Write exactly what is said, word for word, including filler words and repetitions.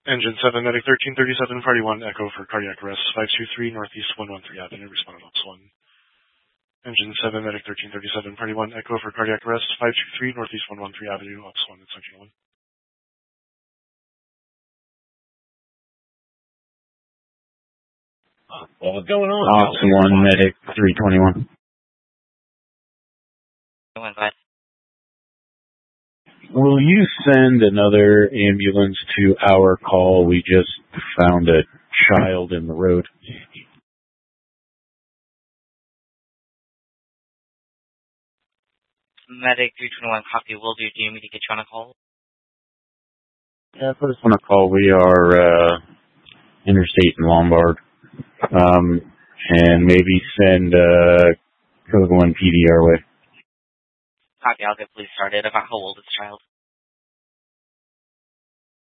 Engine seven, Medic thirteen thirty-seven, Party one, Echo for cardiac arrest, five two three Northeast one one three Avenue, respond to Ops one. Engine seven, Medic thirteen thirty-seven, Party one, Echo for cardiac arrest, five two three Northeast one one three Avenue, Ops one, it's Engine one. What was going on? Ops one, Medic three twenty-one. Will you send another ambulance to our call? We just found a child in the road. Medic three twenty-one, copy, will do. Do you need me to get you on a call? Yeah, put us on a call. We are uh, Interstate and Lombard. Um, and maybe send uh, Code one P D our way. Copy, I'll get police started. About how old is the child?